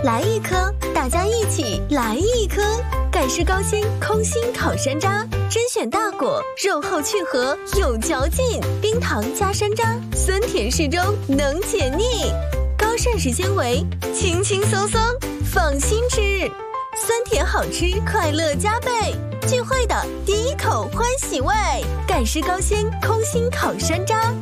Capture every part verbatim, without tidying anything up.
来一颗，大家一起来一颗。盖世高鲜空心烤山楂，甄选大果，肉厚去核，有嚼劲，冰糖加山楂，酸甜适中，能解腻，高膳食纤维，轻轻松松，放心吃，酸甜好吃，快乐加倍。聚会的第一口欢喜味，盖世高鲜空心烤山楂。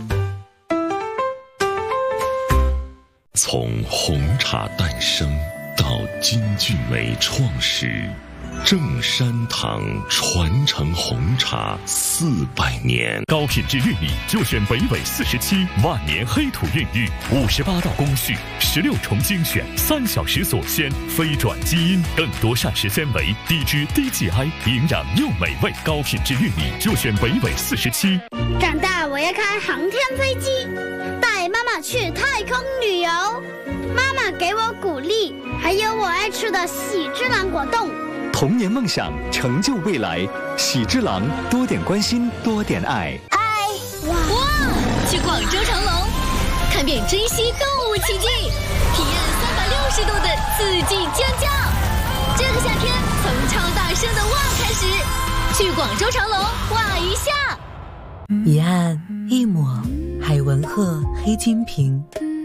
从红茶诞生到金骏眉创始，正山堂传承红茶四百年， 高品质玉米就选北纬四十七万年黑土孕育，五十八道工序，十六重精选，三小时锁鲜，非转基因，更多膳食纤维，低脂低 G I， 营养又美味。高品质玉米就选北纬四十七。 长大我要开航天飞机，带妈妈去太空旅游。妈妈给我鼓励，还有我爱吃的喜之郎果冻。 童年梦想，成就未来。喜之郎，多点关心，多点爱。 嗨， 哇哇！去广州长隆，看遍珍稀动物奇迹，体验三百六十度的四季尖叫。这个夏天，从超大声的哇开始，去广州长隆哇一下。 一按一抹，海文鹤黑金瓶，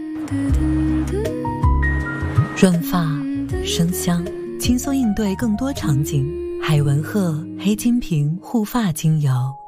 润发生香，轻松应对更多场景。海文鹤黑金瓶护发精油。